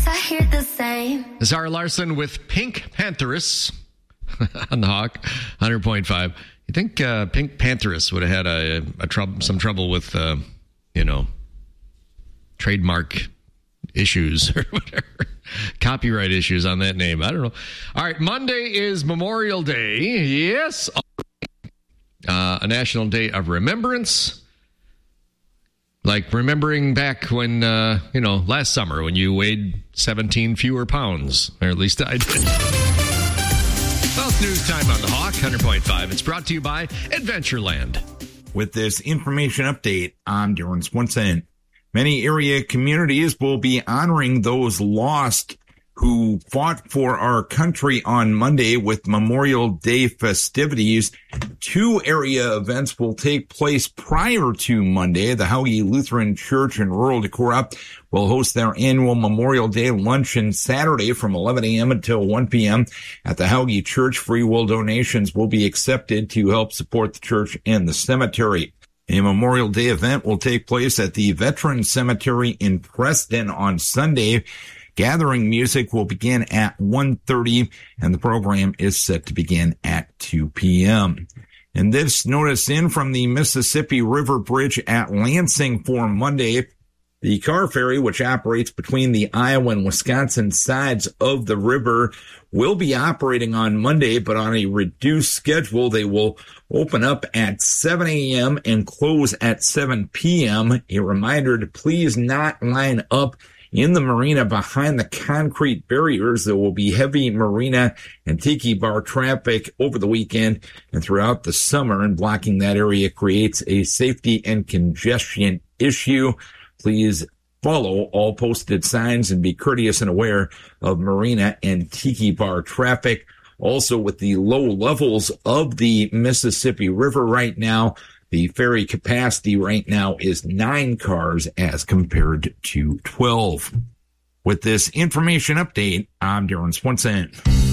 I hear the same. Zara Larson with Pink Pantheress on the Hawk, 100.5. You think Pink Pantheress would have had some trouble with, trademark issues or whatever, copyright issues on that name? I don't know. All right, Monday is Memorial Day. Yes. A national day of remembrance. Like remembering back when, last summer when you weighed 17 fewer pounds, or at least I did. Well, it's news time on the Hawk, 100.5. It's brought to you by Adventureland. With this information update, I'm Darren Swenson. Many area communities will be honoring those lost who fought for our country on Monday with Memorial Day festivities. 2 area events will take place prior to Monday. The Hauge Lutheran Church in rural Decorah will host their annual Memorial Day luncheon Saturday from 11 a.m. until 1 p.m. At the Hauge Church, free will donations will be accepted to help support the church and the cemetery. A Memorial Day event will take place at the Veteran Cemetery in Preston on Sunday. Gathering music will begin at 1:30, and the program is set to begin at 2 p.m. And this notice in from the Mississippi River Bridge at Lansing for Monday. The car ferry, which operates between the Iowa and Wisconsin sides of the river, will be operating on Monday, but on a reduced schedule. They will open up at 7 a.m. and close at 7 p.m. A reminder to please not line up in the marina behind the concrete barriers. There will be heavy marina and tiki bar traffic over the weekend and throughout the summer, and blocking that area creates a safety and congestion issue. Please follow all posted signs and be courteous and aware of marina and tiki bar traffic. Also, with the low levels of the Mississippi River right now, the ferry capacity right now is 9 cars as compared to 12. With this information update, I'm Darren Swenson.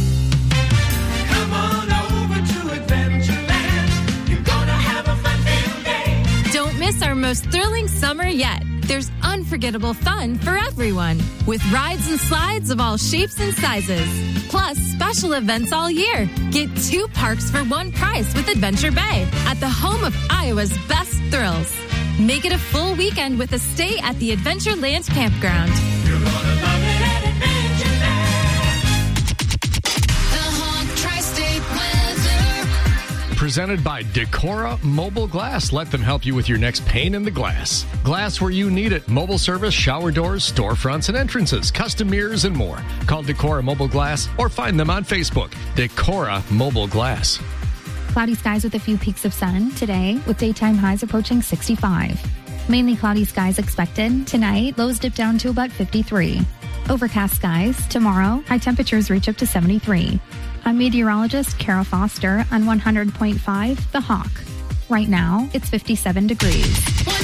Come on over to Adventureland. You're gonna have a fun-filled day. Don't miss our most thrilling summer yet. There's unforgettable fun for everyone, with rides and slides of all shapes and sizes. Plus, special events all year. Get 2 parks for 1 price with Adventure Bay at the home of Iowa's best thrills. Make it a full weekend with a stay at the Adventureland Campground. You're gonna love it at Adventureland. The Hawk Tri-State weather. Presented by Decorah Mobile Glass. Let them help you with your next pane in the glass. Glass where you need it. Mobile service, shower doors, storefronts, and entrances, custom mirrors, and more. Call Decorah Mobile Glass or find them on Facebook. Decorah Mobile Glass. Cloudy skies with a few peaks of sun today, with daytime highs approaching 65. Mainly cloudy skies expected. Tonight, lows dip down to about 53. Overcast skies. Tomorrow, high temperatures reach up to 73. I'm meteorologist Kara Foster on 100.5 The Hawk. Right now, it's 57 degrees.